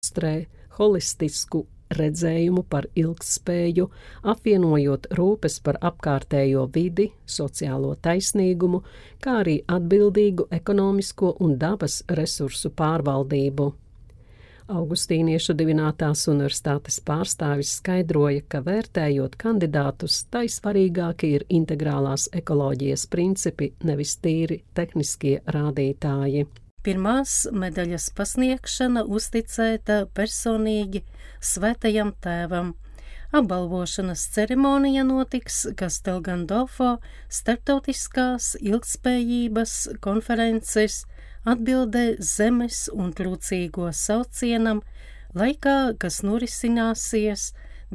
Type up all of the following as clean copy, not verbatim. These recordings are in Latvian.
demonstrē holistisku redzējumu par ilgtspēju, apvienojot rūpes par apkārtējo vidi, sociālo taisnīgumu, kā arī atbildīgu ekonomisko un dabas resursu pārvaldību. Augustīniešu dibinātās universitātes pārstāvis skaidroja, ka vērtējot kandidātus, tai svarīgāki ir integrālās ekoloģijas principi, nevis tīri tehniskie rādītāji. Pirmās medaļas pasniegšana uzticēta personīgi Svētajam Tēvam. Apbalvošanas ceremonija notiks Castel Gandolfo starptautiskās ilgtspējības konferences atbildē zemes un trūcīgo saucienam laikā, kas norisināsies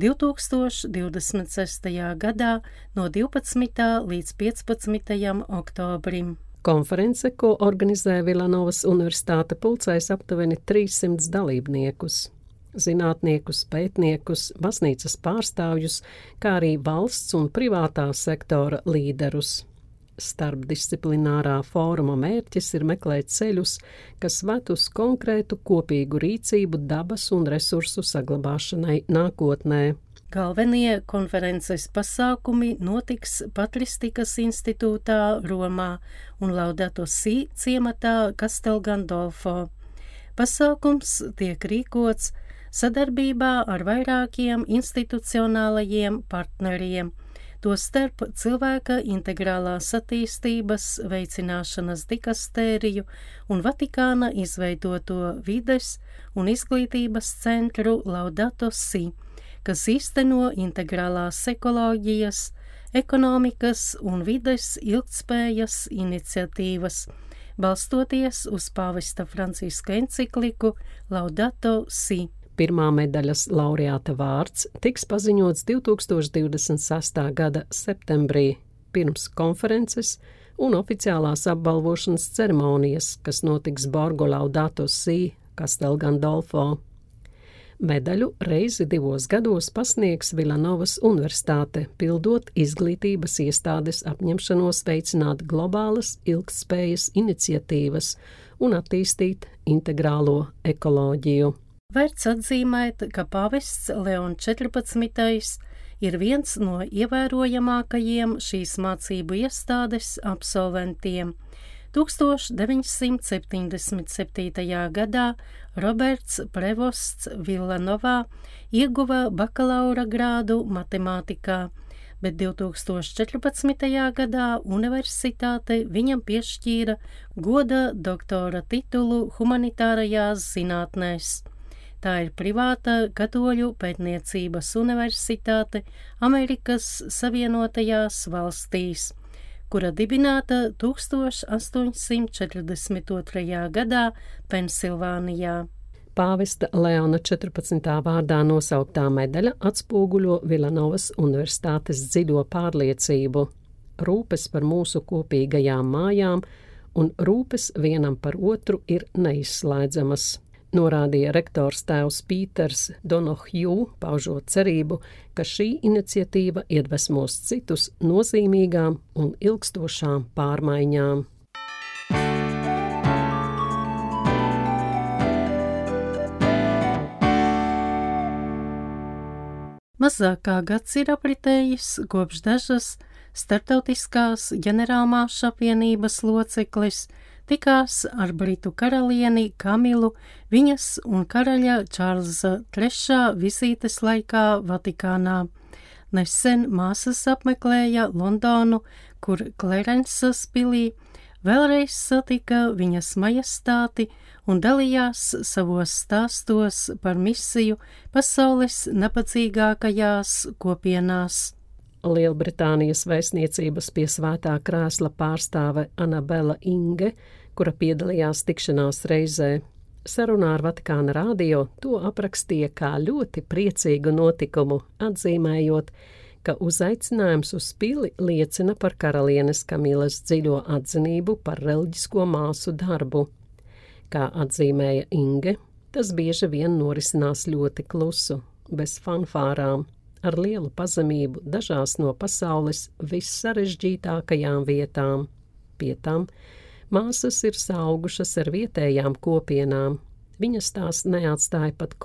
2026. gadā no 12. līdz 15. oktobrim. Konference, ko organizē Vilanovas universitāte, pulcēs aptuveni 300 dalībniekus, zinātniekus, pētniekus, baznīcas pārstāvjus, kā arī valsts un privātā sektora līderus. Starpdisciplinārā fóruma mērķis ir meklēt ceļus, kas ved uz konkrētu kopīgu rīcību dabas un resursu saglabāšanai nākotnē. Galvenie konferences pasākumi notiks Patristikas institūtā Romā un Laudato Si ciematā Castel Gandolfo. Pasākums tiek rīkots sadarbībā ar vairākiem institucionālajiem partneriem, tostarp Cilvēka integrālās attīstības veicināšanas dikastēriju un Vatikāna izveidoto vides un izglītības centru Laudato Si, kas īsteno integrālās ekoloģijas, ekonomikas un vides ilgtspējas iniciatīvas, balstoties uz pāvesta Franciska encikliku Laudato Si. Pirmā medaļas laureāta vārds tiks paziņots 2026. gada septembrī, pirms konferences un oficiālās apbalvošanas ceremonijas, kas notiks Borgo Laudato Si, Castel Gandolfo. Medaļu reizi 2 gados pasniegs Vilanovas universitāte, pildot izglītības iestādes apņemšanos veicināt globālas ilgtspējas iniciatīvas un attīstīt integrālo ekoloģiju. Vērts atzīmēt, ka pāvests Leons 14. ir viens no ievērojamākajiem šīs mācību iestādes absolventiem. 1977. gadā Roberts Prevosts Vilanovā ieguva bakalaura grādu matemātikā, bet 2014. gadā universitāte viņam piešķīra goda doktora titulu humanitārajās zinātnēs. Tā ir privāta katoļu pētniecības universitāte Amerikas Savienotajās valstīs, kura dibināta 1842. gadā Pensilvānijā. Pāvesta Leona 14. vārdā nosauktā medaļa atspoguļo Vilanovas universitātes dziļo pārliecību, rūpes par mūsu kopīgajām mājām un rūpes vienam par otru ir neizslēdzamas, norādīja rektors tēvs Pīters Donohju, paužot cerību, ka šī iniciatīva iedvesmos citus nozīmīgām un ilgstošām pārmaiņām. Mazākā gads ir apritējis, kopš dažas starptautiskās ģenerālmāšu apvienības loceklis tikās ar britu karalieni Kamilu viņas un karaļa Čārlza III vizītes laikā Vatikānā. Nesen māsas apmeklēja Londonu, kur Klerensas pilī vēlreiz satika viņas majestāti un dalījās savos stāstos par misiju pasaules nabadzīgākajās kopienās. Lielbritānijas vēstniecības pie Svētā krēsla pārstāve Anabela Inge, kura piedalījās tikšanās reizē, sarunā ar Vatikāna radio to aprakstīja kā ļoti priecīgu notikumu, atzīmējot, ka uzaicinājums uz pili liecina par karalienes Kamilas dziļo atzinību par reliģisko māsu darbu. Kā atzīmēja Inge, tas bieži vien norisinās ļoti klusu, bez fanfārām, ar lielu pazemību dažās no pasaules vissarežģītākajām vietām. Pie tam māsas ir saugušas ar vietējām kopienām, Viņas tās neatstāja pat